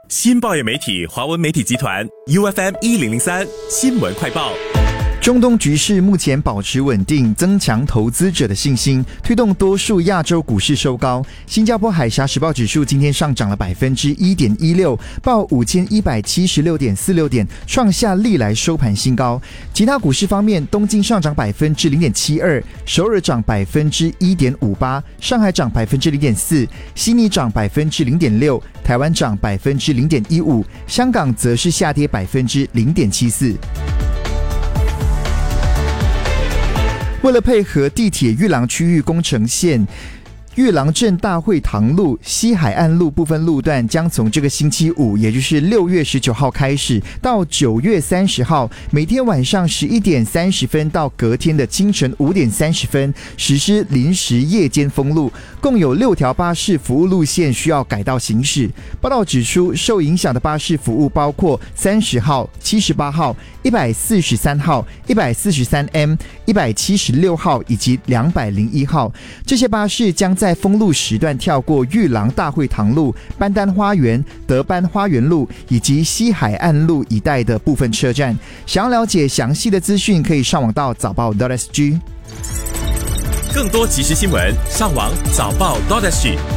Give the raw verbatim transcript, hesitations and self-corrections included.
新报业媒体华文媒体集团 U F M 一零零三新闻快报。 中东局势目前保持稳定，增强投资者的信心，推动多数亚洲股市收高。新加坡海峡时报指数今天上涨了 百分之一点一六， 报 五千一百七十六点四六 点，创下历来收盘新高。其他股市方面，东京上涨 百分之零点七二， 首尔涨 百分之一点五八， 上海涨 百分之零点四， 悉尼涨 百分之零点六， 台湾涨 百分之零点一五， 香港则是下跌 百分之零点七四。为了配合地铁玉廊区域工程线，玉廊镇大会堂路、西海岸路部分路段将从这个星期五，也就是六月十九号开始，到九月三十号，每天晚上十一点三十分到隔天的清晨五点三十分实施临时夜间封路，共有六条巴士服务路线需要改道行驶。报道指出，受影响的巴士服务包括三十号、七十八号、一百四十三号、一百四十三 M、一百七十六号以及两百零一号。这些巴士将在封路时段跳过玉廊大会堂路、班丹花园、德班花园路以及西海岸路一带的部分车站。想要了解详细的资讯，可以上网到早报 .sg。 更多即时新闻，上网早报 .sg。